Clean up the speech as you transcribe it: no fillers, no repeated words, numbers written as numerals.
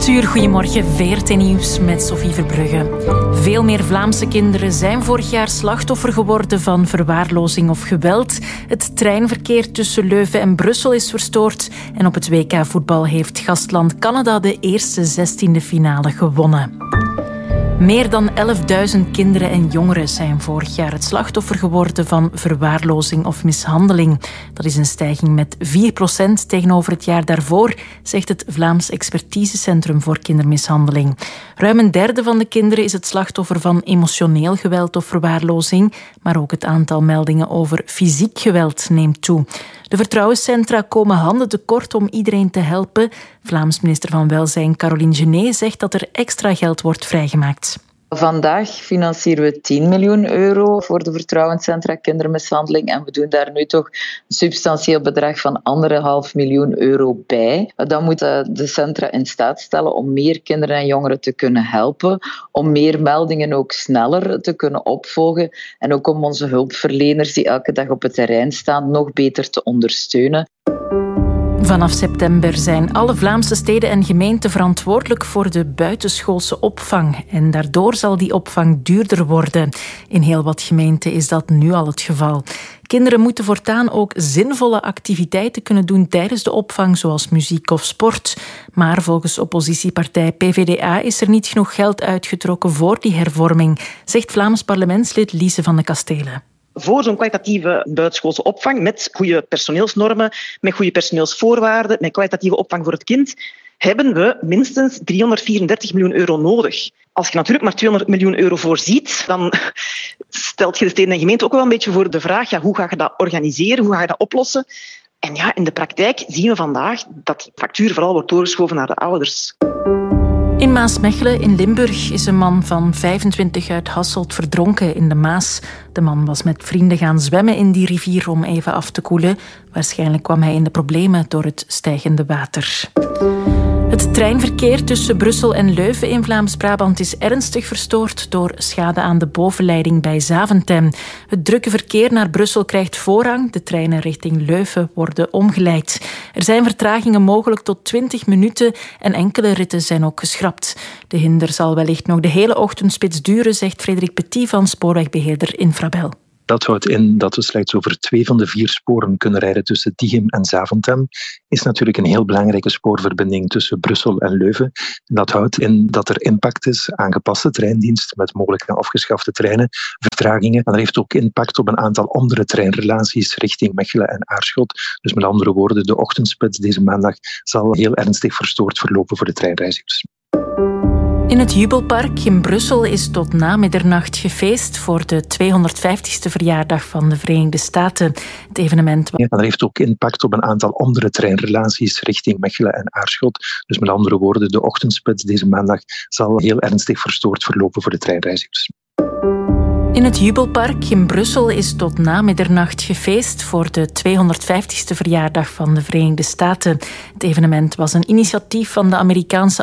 8 uur, goedemorgen, VRT Nieuws met Sophie Verbrugge. Veel meer Vlaamse kinderen zijn vorig jaar slachtoffer geworden van verwaarlozing of geweld. Het treinverkeer tussen Leuven en Brussel is verstoord. En op het WK voetbal heeft gastland Canada de eerste 16e finale gewonnen. Meer dan 11.000 kinderen en jongeren zijn vorig jaar het slachtoffer geworden van verwaarlozing of mishandeling. Dat is een stijging met 4% tegenover het jaar daarvoor, zegt het Vlaams Expertisecentrum voor Kindermishandeling. Ruim een derde van de kinderen is het slachtoffer van emotioneel geweld of verwaarlozing, maar ook het aantal meldingen over fysiek geweld neemt toe. De vertrouwenscentra komen handen tekort om iedereen te helpen. Vlaams minister van Welzijn Caroline Genet zegt dat er extra geld wordt vrijgemaakt. Vandaag financieren we 10 miljoen euro voor de vertrouwenscentra kindermishandeling en we doen daar nu toch een substantieel bedrag van 1,5 miljoen euro bij. Dan moeten de centra in staat stellen om meer kinderen en jongeren te kunnen helpen, om meer meldingen ook sneller te kunnen opvolgen en ook om onze hulpverleners die elke dag op het terrein staan nog beter te ondersteunen. Vanaf september zijn alle Vlaamse steden en gemeenten verantwoordelijk voor de buitenschoolse opvang. En daardoor zal die opvang duurder worden. In heel wat gemeenten is dat nu al het geval. Kinderen moeten voortaan ook zinvolle activiteiten kunnen doen tijdens de opvang, zoals muziek of sport. Maar volgens oppositiepartij PvdA is er niet genoeg geld uitgetrokken voor die hervorming, zegt Vlaams parlementslid Lise van de Kastelen. Voor zo'n kwalitatieve buitenschoolse opvang met goede personeelsnormen, met goede personeelsvoorwaarden, met kwalitatieve opvang voor het kind, hebben we minstens 334 miljoen euro nodig. Als je natuurlijk maar 200 miljoen euro voorziet, dan stelt je de steden en gemeenten ook wel een beetje voor de vraag, ja, hoe ga je dat organiseren, hoe ga je dat oplossen? En ja, in de praktijk zien we vandaag dat die factuur vooral wordt doorgeschoven naar de ouders. In Maasmechelen in Limburg is een man van 25 uit Hasselt verdronken in de Maas. De man was met vrienden gaan zwemmen in die rivier om even af te koelen. Waarschijnlijk kwam hij in de problemen door het stijgende water. Het treinverkeer tussen Brussel en Leuven in Vlaams-Brabant is ernstig verstoord door schade aan de bovenleiding bij Zaventem. Het drukke verkeer naar Brussel krijgt voorrang. De treinen richting Leuven worden omgeleid. Er zijn vertragingen mogelijk tot 20 minuten en enkele ritten zijn ook geschrapt. De hinder zal wellicht nog de hele ochtendspits duren, zegt Frederik Petit van spoorwegbeheerder Infrabel. Dat houdt in dat we slechts over 2 van de 4 sporen kunnen rijden tussen Tichem en Zaventem. Is natuurlijk een heel belangrijke spoorverbinding tussen Brussel en Leuven. Dat houdt in dat er impact is aan gepaste treindiensten met mogelijk afgeschafte treinen, vertragingen. En dat heeft ook impact op een aantal andere treinrelaties richting Mechelen en Aarschot. Dus met andere woorden, de ochtendspits deze maandag zal heel ernstig verstoord verlopen voor de treinreizigers. In het Jubelpark in Brussel is tot na middernacht gefeest voor de 250ste verjaardag van de Verenigde Staten. Het evenement... Ja, dat heeft ook impact op een aantal andere treinrelaties richting Mechelen en Aarschot. Dus met andere woorden, de ochtendspits deze maandag zal heel ernstig verstoord verlopen voor de treinreizigers. In het Jubelpark in Brussel is tot na middernacht gefeest voor de 250ste verjaardag van de Verenigde Staten. Het evenement was een initiatief van de Amerikaanse